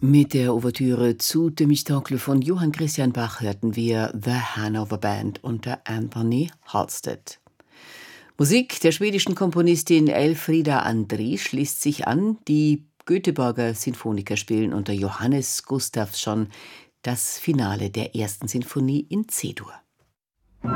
Mit der Ouvertüre zu Themistokle von Johann Christian Bach hörten wir The Hanover Band unter Anthony Halstead. Musik der schwedischen Komponistin Elfrida Andriesch schließt sich an. Die Göteborger Sinfoniker spielen unter Johannes Gustafsson das Finale der ersten Sinfonie in C-Dur.